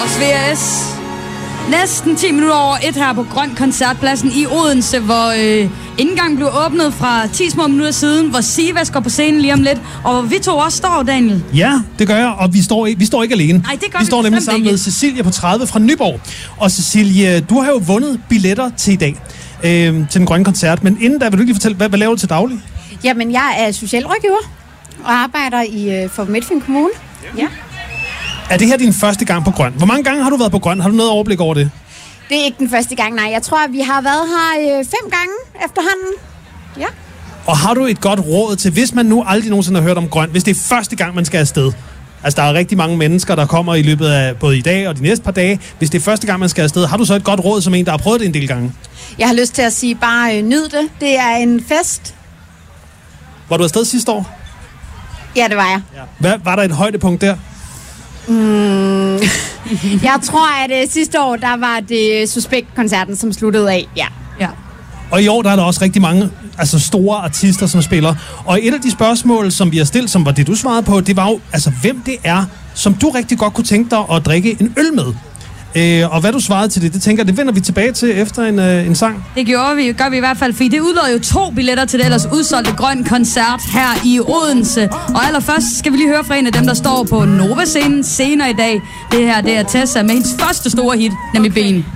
og Svea S. Næsten 10 minutter over 1 her på Grøn Koncertpladsen i Odense, hvor indgangen blev åbnet fra 10 små minutter siden, hvor Sivas går på scenen lige om lidt, og vi to også står, Daniel. Ja, det gør jeg, og vi står ikke alene. Nej, det gør vi står nemlig sammen med Cecilie på 30 fra Nyborg. Og Cecilie, du har jo vundet billetter til i dag, til den grønne koncert, men inden da vil du lige fortælle, hvad laver du til daglig? Jamen, jeg er socialrådgiver og arbejder for Midtfyn Kommune. Ja. Er det her din første gang på Grøn? Hvor mange gange har du været på Grøn? Har du noget overblik over det? Det er ikke den første gang, nej. Jeg tror, vi har været her 5 gange efterhånden. Ja. Og har du et godt råd til, hvis man nu aldrig nogensinde har hørt om Grøn, hvis det er første gang, man skal afsted? Altså, der er rigtig mange mennesker, der kommer i løbet af både i dag og de næste par dage. Hvis det er første gang, man skal afsted, har du så et godt råd som en, der har prøvet det en del gange? Jeg har lyst til at sige, bare nyd det. Det er en fest. Var du afsted sidste år? Ja, det var jeg. Ja. Var der et højdepunkt der? Jeg tror, at sidste år, der var det Suspekt-koncerten, som sluttede af. Ja. Og i år, der er der også rigtig mange store artister, som spiller. Og et af de spørgsmål, som vi har stillet, som var det, du svarede på, det var jo, hvem det er, som du rigtig godt kunne tænke dig at drikke en øl med. Og hvad du svarede til det tænker jeg, det vender vi tilbage til efter en sang. Det gør vi i hvert fald, fordi det udlød jo 2 billetter til det ellers udsolgte Grøn Koncert her i Odense. Og allerførst skal vi lige høre fra en af dem, der står på Nova-scenen senere i dag. Det her, det er Tessa med hendes første store hit, nemlig Ben.